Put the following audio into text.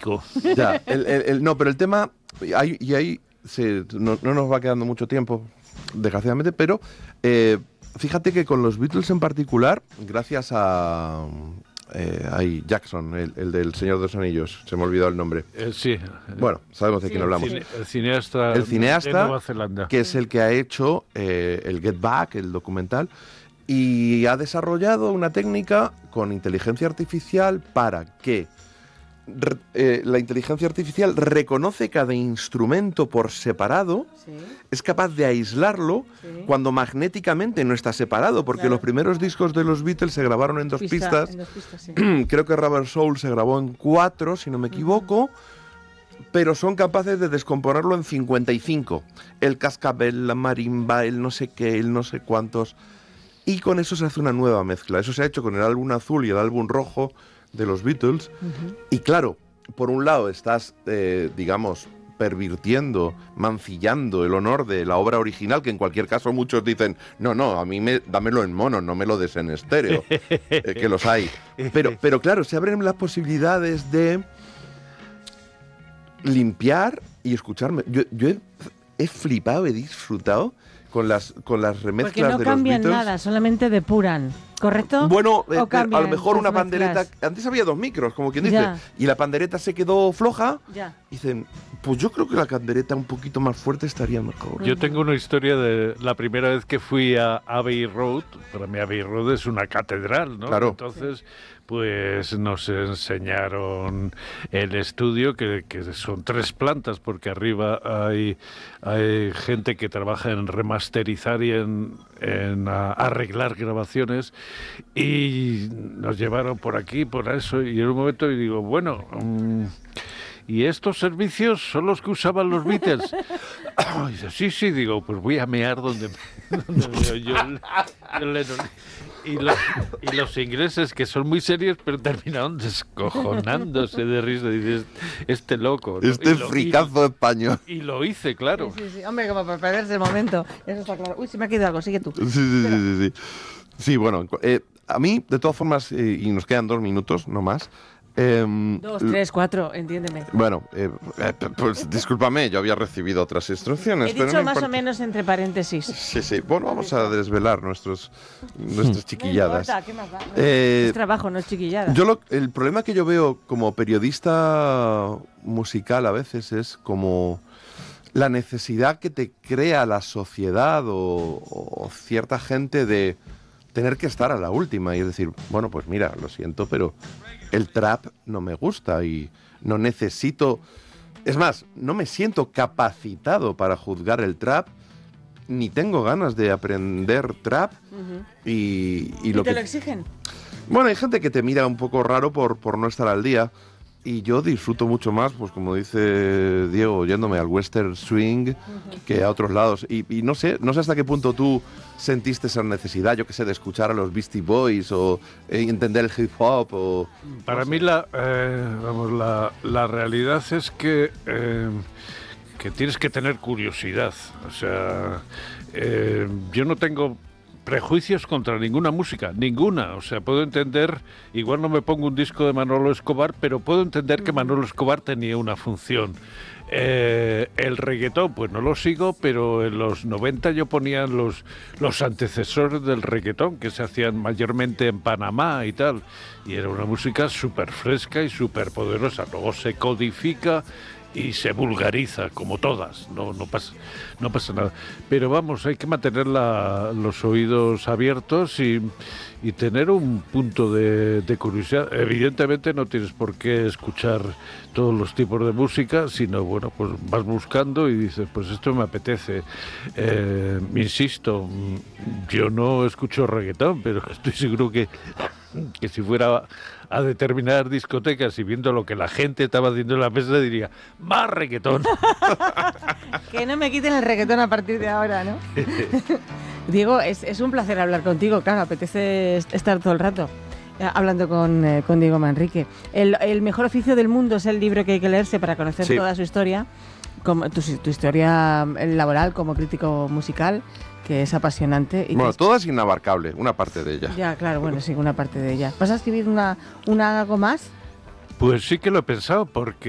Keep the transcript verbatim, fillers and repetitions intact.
mítico. Ya, el, el, el, no, pero el tema, hay, y ahí se, no, no nos va quedando mucho tiempo, desgraciadamente, pero eh, fíjate que con los Beatles en particular, gracias a... Eh, ahí, Jackson, el, el del Señor de los Anillos, se me ha olvidado el nombre. Eh, sí. Bueno, sabemos de sí, quién hablamos. El, cine, el cineasta, el cineasta de Nueva Zelanda. Que es el que ha hecho eh, el Get Back, el documental, y ha desarrollado una técnica con inteligencia artificial para que re, eh, la inteligencia artificial reconoce cada instrumento por separado, sí. Es capaz de aislarlo sí. Cuando magnéticamente no está separado, porque claro. Los primeros discos de los Beatles se grabaron en dos Pista, pistas. En dos pistas sí. Creo que Rubber Soul se grabó en cuatro, si no me equivoco. Uh-huh. Pero son capaces de descomponerlo en cincuenta y cinco. El cascabel, la marimba, el no sé qué, el no sé cuántos. Y con eso se hace una nueva mezcla. Eso se ha hecho con el álbum azul y el álbum rojo de los Beatles. Uh-huh. Y claro, por un lado estás, eh, digamos, pervirtiendo, mancillando el honor de la obra original, que en cualquier caso muchos dicen, no, no, a mí me, dámelo en mono, no me lo des en estéreo, eh, que los hay. Pero, pero claro, se abren las posibilidades de limpiar y escucharme. Yo, yo he, he flipado, he disfrutado con las, con las remezclas de los Beatles. Porque no cambian nada, solamente depuran, ¿correcto? Bueno, eh, a lo mejor una pandereta... Antes había dos micros, como quien dice, ya. Y la pandereta se quedó floja. Ya. Dicen, pues yo creo que la pandereta un poquito más fuerte estaría mejor. Yo tengo una historia de la primera vez que fui a Abbey Road. Para mí Abbey Road es una catedral, ¿no? Claro. Entonces... Sí. Pues nos enseñaron el estudio, que, que son tres plantas, porque arriba hay, hay gente que trabaja en remasterizar y en, en a, arreglar grabaciones, y nos llevaron por aquí, por eso, y en un momento y digo, bueno... Um, ¿y estos servicios son los que usaban los Beatles? Oh, dice, sí, sí, digo, pues voy a mear donde, donde veo yo el, el Lennon. Y los, y los ingleses, que son muy serios, pero terminaron descojonándose de risa. Dices, este loco, ¿no? Este lo, fricazo y, español. Y lo hice, claro. Sí, sí, sí. Hombre, como para perderse el momento. Eso está claro. Uy, se me ha quedado algo, sigue tú. Sí, sí, sí, sí, sí. Sí, bueno, eh, a mí, de todas formas, eh, y nos quedan dos minutos, no más. Eh, Dos, tres, cuatro, entiéndeme. Bueno, eh, eh, pues discúlpame, yo había recibido otras instrucciones. He dicho pero no más importa. O menos entre paréntesis. Sí, sí. Bueno, vamos a desvelar nuestros, nuestras chiquilladas. No importa, ¿qué más da? No, eh, es trabajo, no es chiquilladas. Yo lo, el problema que yo veo como periodista musical a veces es como la necesidad que te crea la sociedad o, o cierta gente de tener que estar a la última y es decir, bueno, pues mira, lo siento, pero el trap no me gusta y no necesito... Es más, no me siento capacitado para juzgar el trap, ni tengo ganas de aprender trap. Uh-huh. y, y, ¿Y lo te que... lo exigen? Bueno, hay gente que te mira un poco raro por, por no estar al día. Y yo disfruto mucho más, pues como dice Diego, yéndome al western swing uh-huh. que a otros lados. Y, y no sé, no sé hasta qué punto tú sentiste esa necesidad, yo qué sé, de escuchar a los Beastie Boys o eh, entender el hip hop. O, Para no sé. mí la, eh, vamos, la, la realidad es que, eh, que tienes que tener curiosidad. O sea, eh, yo no tengo prejuicios contra ninguna música, ninguna. O sea, puedo entender, igual no me pongo un disco de Manolo Escobar, pero puedo entender que Manolo Escobar tenía una función. Eh, el reggaetón, pues no lo sigo, pero en los noventa yo ponía los, los antecesores del reggaetón, que se hacían mayormente en Panamá y tal, y era una música súper fresca y súper poderosa. Luego se codifica y se vulgariza, como todas, no, no, pasa, no pasa nada. Pero vamos, hay que mantener la, los oídos abiertos y, y tener un punto de, de curiosidad. Evidentemente no tienes por qué escuchar todos los tipos de música, sino, bueno, pues vas buscando y dices, pues esto me apetece. Eh, insisto, yo no escucho reggaetón, pero estoy seguro que, que si fuera a determinadas discotecas y viendo lo que la gente estaba haciendo en la mesa, diría, ¡más reggaetón! Que no me quiten el reggaetón a partir de ahora, ¿no? Diego, es, es un placer hablar contigo, claro, apetece estar todo el rato eh, hablando con, eh, con Diego Manrique. El, el mejor oficio del mundo es el libro que hay que leerse para conocer sí. toda su historia, como, tu, tu historia laboral como crítico musical, que es apasionante. Y bueno, es... toda es inabarcable, una parte de ella. Ya, claro, bueno, sí, una parte de ella. ¿Vas a escribir una, una algo más? Pues sí que lo he pensado, porque